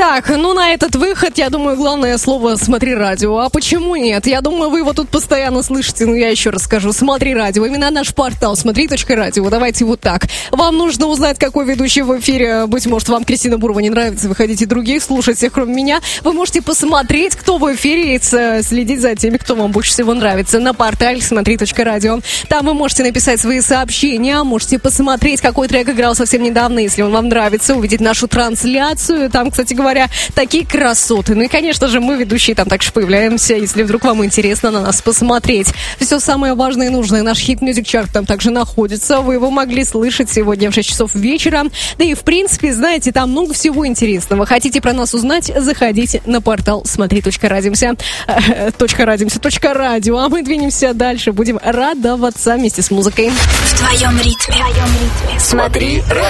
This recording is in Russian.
Так, ну на этот выход, я думаю, главное слово «смотри радио». А почему нет? Я думаю, вы его тут постоянно слышите. Ну, я еще раз скажу. «Смотри радио». Именно наш портал «смотри.радио». Давайте вот так. Вам нужно узнать, какой ведущий в эфире. Быть может, вам Кристина Бурова не нравится. Вы хотите других слушать, всех, кроме меня. Вы можете посмотреть, кто в эфире, и следить за теми, кто вам больше всего нравится. На портале «смотри.радио». Там вы можете написать свои сообщения. Можете посмотреть, какой трек играл совсем недавно, если он вам нравится. Увидеть нашу трансляцию. Там, кстати говоря, такие красоты. Ну и, конечно же, мы, ведущие, там также появляемся, если вдруг вам интересно на нас посмотреть. Все самое важное и нужное. Наш Hit Music Chart там также находится. Вы его могли слышать сегодня в 6 часов вечера. Да и, в принципе, знаете, там много всего интересного. Хотите про нас узнать? Заходите на портал смотри.радио. А мы двинемся дальше. Будем радоваться вместе с музыкой. В твоем ритме. Смотри.